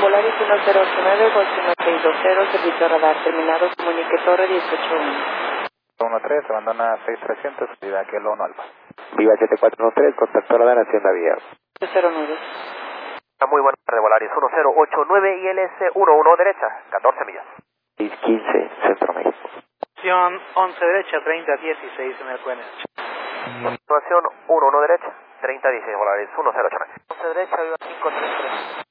Volaris 1089, Golf 1620, servicio radar terminado, comunique Torre 181. 13, abandona 6300, salida Kilo 1 Alfa. Viva 7413, contacto radar Hacienda Vía. 809. Muy buena tarde, Volaris 1089, ILS 11 derecha, 14 millas. 615, Centro México. Opción 11 derecha, 3016 en el QNH. Continuación 11 derecha, 3016, Volaris 1089. 11 derecha, viva 533.